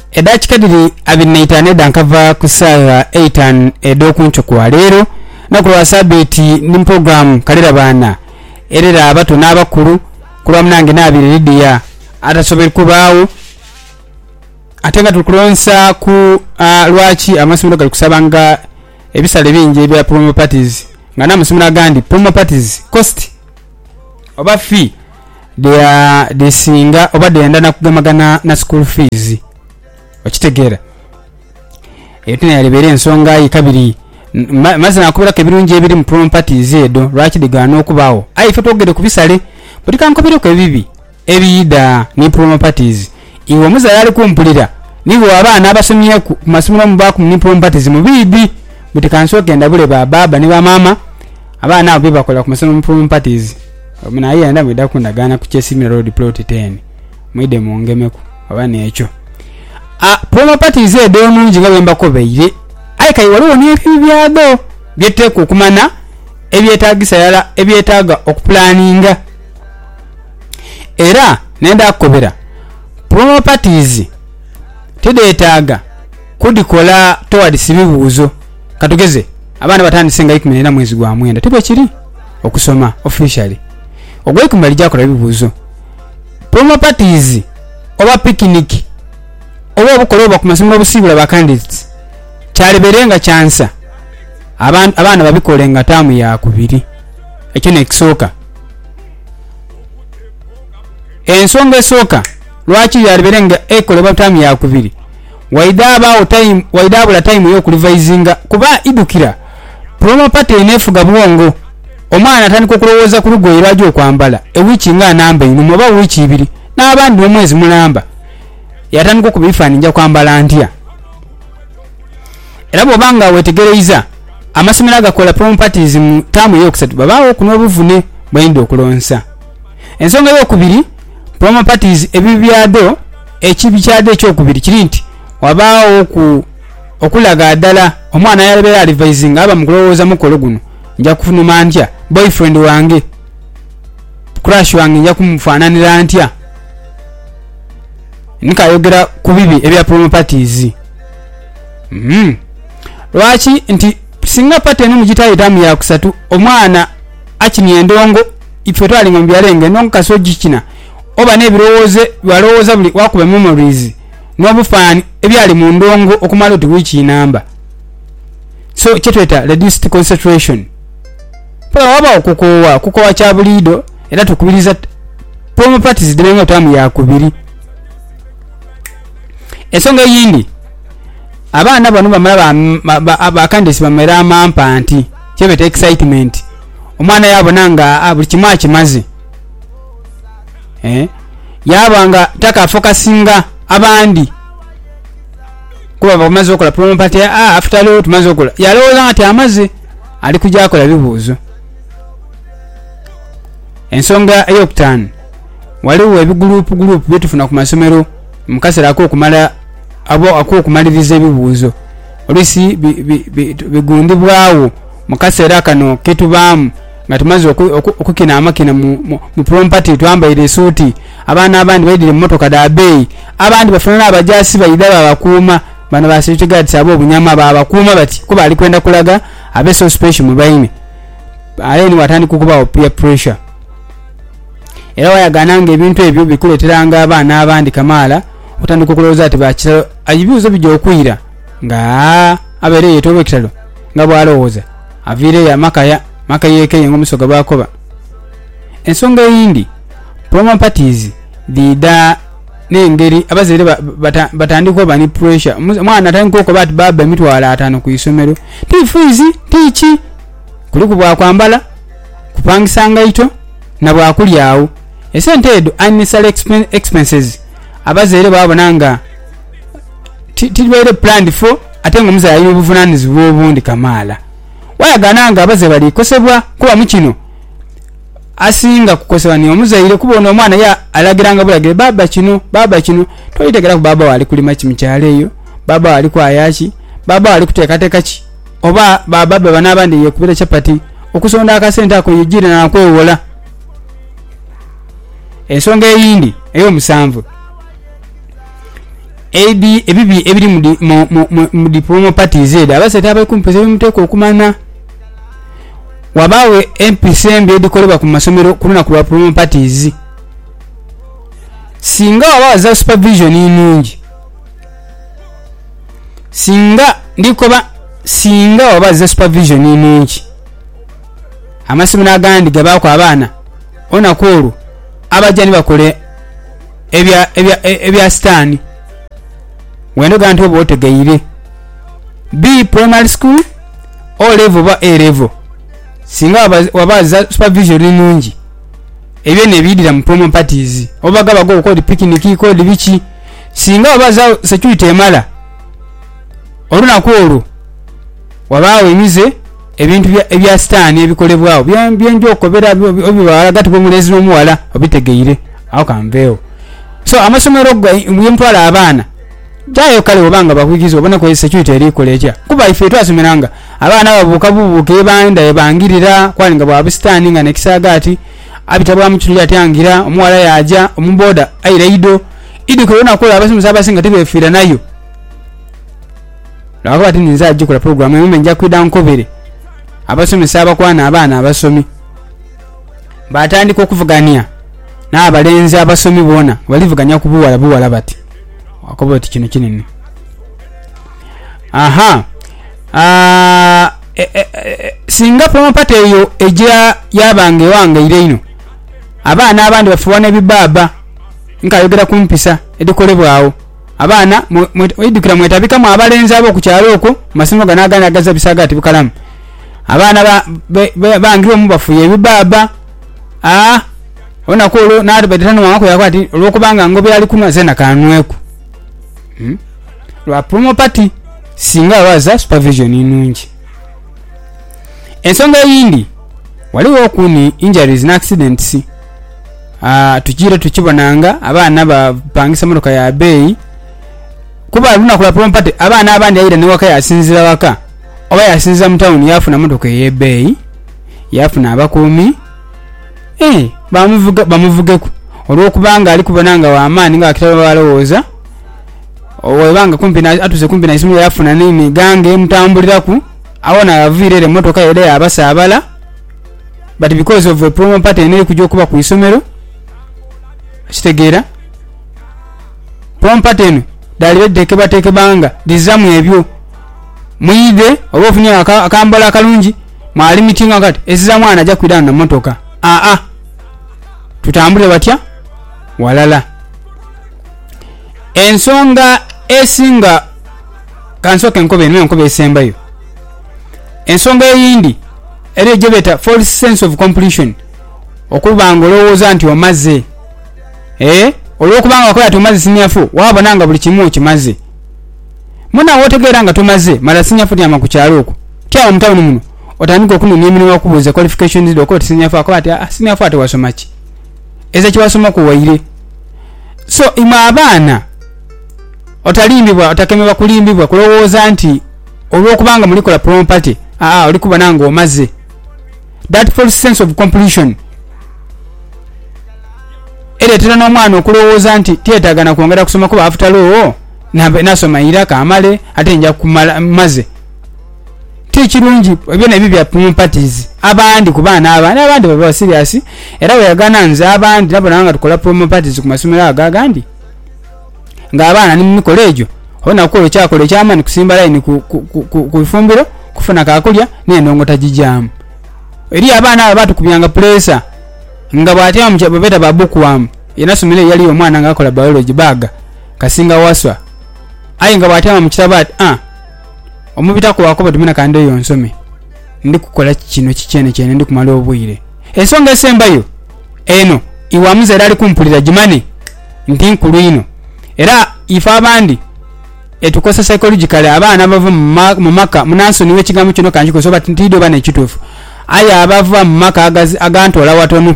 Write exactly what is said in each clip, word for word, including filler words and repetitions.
edakikadiri abiri itaano dankava ku ssaawa eight ed'okunkyo kwa leero naku lwa sabiti ni program kalera baana erera abato n'abakulu kulwa munange n'abiri Lydia atasobera kubaawo ate nga tukulonsa ku uh, lwaki amasomero gali kusabanga ebisale bingi ebya promo parties nga n'amasomero agandi promo parties cost oba fee they are they singa oba deyenda nakugamagana na school fees okitegeera eyo tena yalebera ensonga yi kabiri mazina akubira kebirungi ebiri mu promo parties edo lwaki digana okubaawo ayi fe twogere ku bisale buli kankobere ko ebibi ebiyida ni promo parties iwe muzala ali kumpulira niwe abaana abasomye ku masomero mu baku ni promo parties mu bibi buti kansoke ndabule ba baba ne ba mama abaana abo bakola ku masomero mu promo parties omuna ayi anda mwida kundagana ku Chesimira Road plot ten mwide mungemeku abana ekyo a promo parties edo mungi nga bemba ko beire ayi kai waliwo ne byado byeteko kumana ebyetagisa yala ebyetaga okuplaninga era nenda akobera promo parties tedetaga kudikola towards bibuuzo katugeze abana batandise nga ikumi na mwezi gwa mwenda tibe kiri okusoma officially ogwekumbali jakola bibuuzo promo parties oba picnic oba obukola oba ku masomero obusibula ba candidates kyaliberenga chansa abana abana babikolenga tamu ya kubiri ekyo nekisooka ensonga esooka lwaki yaliberenga ekole batamu ya kubiri waidaba time waidabula time yo kulivisinga kuba idukira promo party enefuga bwongo omwana atandika okulowooza ku lugoye lwaje okwambala ewiki nga namba ino muba wiki ibiri n'abandi omwezi mulamba yatandika okubifaninja kwambala ntya era bw'obanga wetegereza amasomero agakola promo parties mu tamu yokusatu babaawo kunobuvune bwenda okulonsa ensonga y'okubiri promo parties ebibyado ekibi kyade ekyokubiri kiri nti wabaawo ku okulaga ddala omwana yalebera advising aba mukulowooza mukolo guno nja kufunuma ntya boyfriend wange crush wange nja kumufaananira ntya nikayogera ku bibi ebya promo parties mm. lwaki nti singa pate eno mugitayo tamu ya kusatu omwana akini endongo ife twalinga mbyalenge endongo kasoji kina oba nebirowooze walowooza buli wakuba memories n'obufaani ebyali mu ndongo okumala oti wiki namba so kyetweta reduced concentration pala waba okukowa kukowa kya bulido era tukubiriza promo parties dibenga tamu ya kubiri ensonga yindi abaana bano bamala abakandisi bamera amampa nti kyebeta excitement omwana yabonanga buli kimu akimaze eh yabanga taka focusinga abandi kuba bamaze okola promo party ah after all tumaze okola yalowooza ati amaze ali kujja akola bibuuzo ensonga eyokutaano waliwo ebigulupu group byetufuna ku masomero mukasera ako okumala abo ako okumaliriza ebibuuzo olwisi bigundibwawo mukasera kano ketubaamu nga tumaze okukina amakina mu promo party twambaire suuti abaana abandi baidire mu motoka da bay abandi bafunana abajasi bayidaba abakuuma bana ba security guards abo obunyama babakuuma bati kuba ali kwenda kulaga abe so special mu bayime ayeni watandi kukuba peer pressure era wayagananga ebintu ebyo bikuleteranga abaana abandi kamala otandika okulowooza ati bakira ayibuuzo bijja okwira nga abere yetoba ekitalo nga bwalowooza avire ya makaya makayeke ngomusoga bakoba ensonga eyindi promo parties dida n'engeri abazire batandika oba ni pressure mwana atandika okuba ati baba emitwalo ataano ku isomero tifizi tiiki kuli kubwa kwambala kupangisa ngaito na bwakulyawo esente edo unnecessary expenses abazire babonanga tibaire planned for ate nga omuzaala alina obuvunaanyizibwa obundi kamala wayagananga abaze bali kosebwa kuba mukino asinga kukosebwa ni omuzaire kubona omwana ya alagiranga bulagire baba kino baba kino toyitegera ku baba wali kulima kimikyalo eyo baba wali kwa yaki baba wali kuteekateeka ki oba baba bana abandi yekubira chapati okusonda akasente ako yijire na kwewola ensonga eyindi eyo musanvu ebi ebibi ebiri mu mu diploma parties eda abasete abakumpeza bimuteko okumana wabawe M P C M B edikolebwa ku masomero kuluna ku diploma parties singa wabaza supervision inungi singa ndikoba singa wabaza supervision inungi amasomero agandi gabako abana ona kolu abajani bakole ebya ebya ebya stani wendo gantu obotegeire B primary school O level ba A level singa wabaza supervision inungi ebyo nebidira mu promo parties obaga bago ko di picnic ko di bichi singa wabaza security emala oluna kwolu wabawe mize ebintu bya ebya stani ebikolebwawo byenjo okobera obibala gati ko mulezi no muwala obitegeire aho kamveo so amasomero muyempala abana jayo kale obanga bakwigiza obona ko security eri koleja kuba ife twasomeranga abana babuka bubuke banda ebangirira kwalinga bwa abstani nga nekisagati abitabwa mu kiruya tyangira omuwala yaja omumboda airaido idi kolona kola abasomesa abasinga tebefira nayo lako ati ninza ajikula program emu nja kwida nkobere abasomesa abakwana abana abasomi batandika okuvugania na abalenzi abasomi bona balivuganya kubuwala buwala bati akoboti kino kinene aha ah e, e, e, singa promo pate yo eja yabange wange ireino abana abandi bafuwana bibaba nkayogera kumpisa edikolebwawo abana mwidukira mwetabika mu abalenzi abo ku kyalo okwo masimo ganagana agaza bisagati bukalamu abana bangiro mu bafuye bibaba ah ona ko na badetano wako yakwati lokubanga ngobe yali kunwa zena kanweku hmm? Lwa promo party singa waza supervision inungi ensonga yindi waliwo okuni injuries na accidents ah tujira tukibonanga abana bapangisa motoka ya bay kuba luna kula promo party abana abandi ayira ne waka yasinzira waka oba yasinzira mu town yafuna motoka ye bay yafuna abakumi eh bamuvuga bamuvugeko olwokubanga ali kubonanga wa amani nga akitaba balowooza owebanga kumpi na atuze kumpi na isimu yafuna nini gange mutambuliraku awona yavirere motoka yede yabasabala but because of a promo party ene kujja kuba ku isomero kitegera promo party eno dali bedeke bateke banga dizamu ebyo muide obofunya akambala akalungi mwali mitinga kati esiza mwana ajja kwidana na motoka a a tutambule batya walala ensonga esinga kansoke nkobe nime nkobe esembayo ensonga eyindi eri ejebeta false sense of completion okubanga olowooza nti omaze eh olwokubanga akola tumaze sinyafu wabonanga buli kimu okimaze muna wotegeera nga tumaze mala sinyafu tyama ku kyalo okwo kyawo mutawuni muno otandika okunona emirimu okubuuza qualifications dokola sinyafu akola ati ah sinyafu ate wasoma ki eze kiwasoma ku waire so ima abaana otalimbibwa otakemebwa kulimbibwa kulowooza nti olwokubanga mulikola promo party ah oli kubonanga omaze that false sense of completion eretera n'omwana okulowooza nti tietagana kwongera kusoma kuba after law nasoma iraka amale ate nja kumala maze tikirungi ebyo nebyo bya promo parties abandi kubaana abandi abandi baba serious era we yagana nze abandi nabo nanga tukola promo parties ku masomero agagandi nga abana ni mu college ona ko kyakole kyamani kusimba line ku ku ifumbiro kufuna kakulya n'endongo tajijamu eri abana abatu kubyanga pressure nga bwatya mu babeta babuku wam yanasomere yali omwana nga akola biology baga kasinga waswa ayi nga bwatya mu kitabati ah omubita ko wakoba tumina kande yo nsome ndi kukola kino kikyene kyene ndi kumala obwire ensonga esembayo eno iwamuze era ali kumpulira jimani nti nkulu ino era ifa abandi etukosa psychologically abana bava mu maka munansoni wekigambo kino kanjiko so bat ntido bana ekitufu aya abava mu maka agazi agantola watono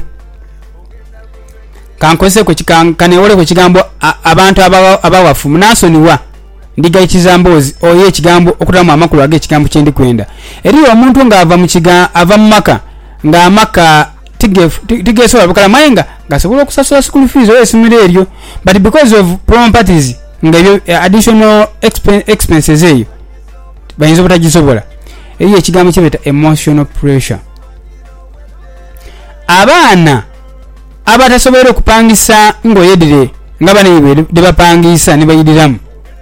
kankose ko kikankane ole ko kigambo abantu abawafu munansoni wa ndiga ekizambozi oye ekigambo okutamu amakulu age ekigambo kyendi kwenda eri omuntu nga ava mu kiga ava mu maka nga amaka tige tigesobola bukala mayenga ngasobola okusasula school fees oyo esimire eryo but because of promo parties ngabyo additional expenses eyo bayinza butagisobola eyo ekigambo kibeta emotional pressure. Abaana abatasobola okupangisa ngoyedire nga bana ibe debapangisa ne bayidiramu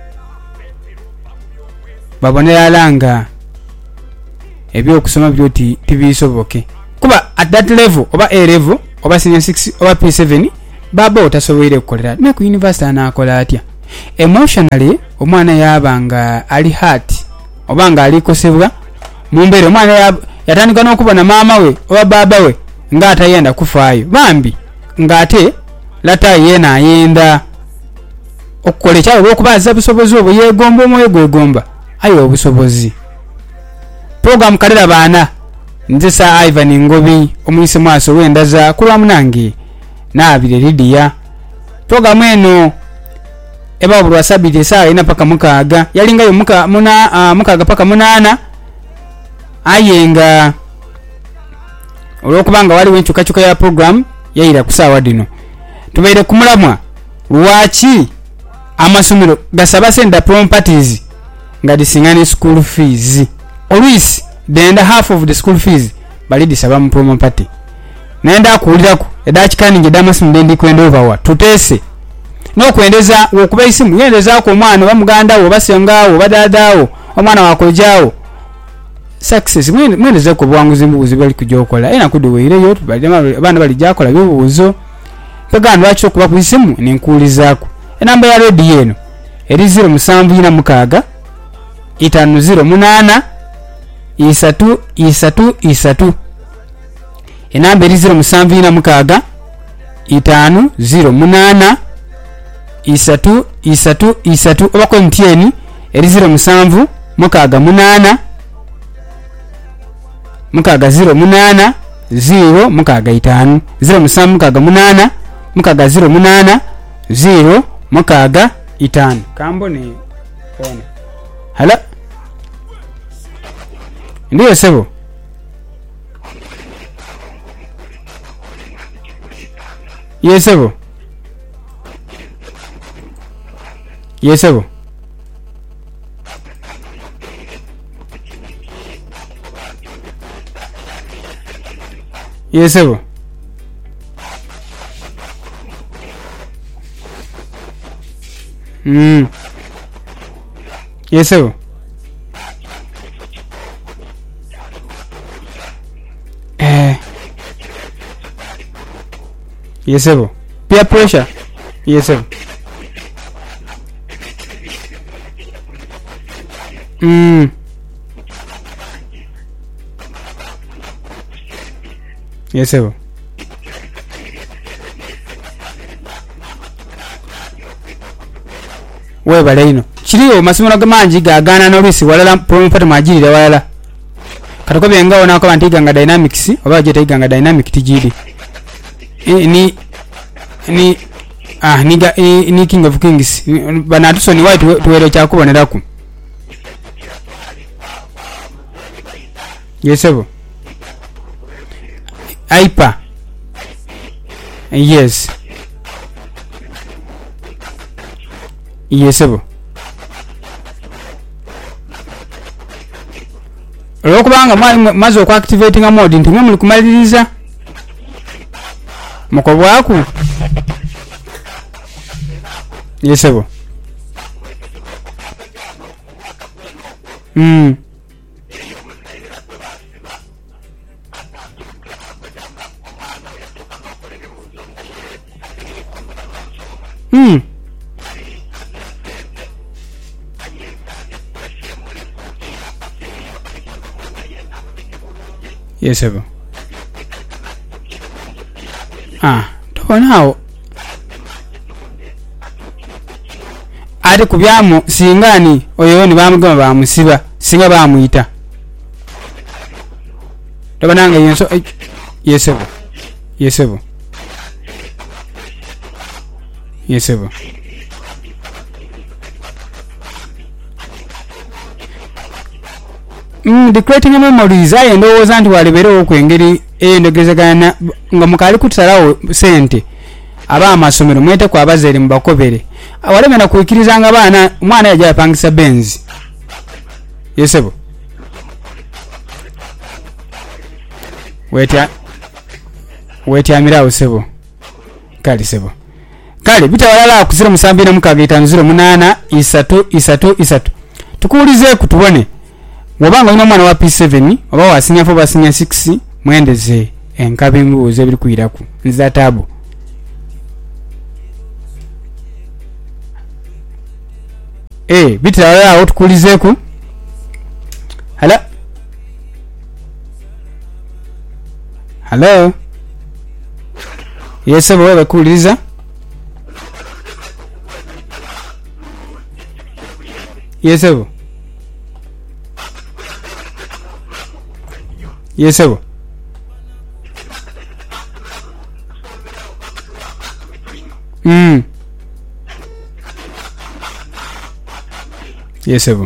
babonera langa ebyo okusoma byoti tibisoboke kuba at that level oba A level oba senior six oba P seven baba otasobola okukolera ne ku university anakola atya. Emotionally omwana yabanga ali hurt obanga ali kosebwa mumbere omwana yatandika n'okubona maama we oba baba we nga atayenda kufaayo bambi ngate lata yena ayenda okukola kyawe okubaza busobozi obwo yegomba omwoyo gwegomba ayo obusobozi. Program kalera baana nze sa Ivan Ngobi omuyise mwaso wendaza kulwa munange naabire Lydia. Program eno eba bulwa sabide saa ina paka mukaga yalinga yo muka muna uh, mukaga paka munana ayenga olwokubanga wali wenchuka chuka ya program yaira kusawa dino tubaire kumulamwa lwaki amasomero gasaba senda properties nga disingane school fees always the and half of the school fees bali disaba mu promo party naenda kuulirako edachi kaninge damasomero ndendi kwenda over tutese no kuendeza okuba isimu yendeza ko omwana wa muganda wo basengawo badadawo omwana wakojjawo success mwendeza ko bwanguzi mbuzi bali kujokola ena kuduweire bali abana bali jakola bibuzo pagano lwaki okuba ku isimu ninkuulizako enamba ya radio eno eri zero musanvu ina mukaga itano zero munana isatu isatu isatu enamba eri zero musanvu ina mukaga itano zero munana isatu isatu isatu oba ko M T N eri zero musanvu mukaga munana mukaga zero munana zero mukaga itano zero musanvu mukaga munana mukaga zero munana zero mukaga itano kambone ona hala ndiyo sebo yesebo yesebo yesebo mm yesebo eh yesebo peer pressure yesebo mm yesebo webale ino kiriyo masomero gamanji gagana n'olusi walala promo party majirira walala katako benga onako bantiga nga dynamics oba je tayiga nga dynamic tijidi ni ni ah niga ni king of kings banatuso ni white tuwere cha kuboneraku yesebo aipa yes yesebo olwokubanga maze okwa activating a mode nti mwe kumaliriza mukobwaku yesebo mm mm yesebo ah tobonao ate kubyamu singani oyo ni bamugama bamusiba singa bamuyita tobananga yenso yesebo yesebo yesebo mm decreating memories aye ndowooza nti waleberewo okwengeri endogezagana nga mukali kutusalawo sente aba amasomero mwete kwa abazeere mubakobere awalemera kuikirizanga baana omwana yajja yapangisa benzi yesebo wetya wetyamirawo sebo kale sebo kale bitawalala ku zero musanvu na mukaga itaano zero munana isatu isatu isatu tukuulize kutubone wabanga ino mwana wa P seven oba wasinya fo basinya six mwendeze enkabe mbuuze biri kuyiraku nza tabu eh bitawalala otukuulizeku hala hello yesebo wewe kuuliza yesebo yesebo mm yesebo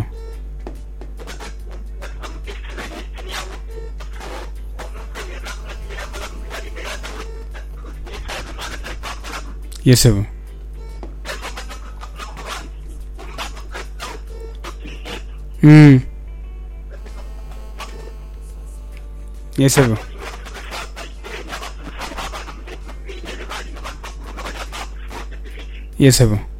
yesebo mm yesebo yesebo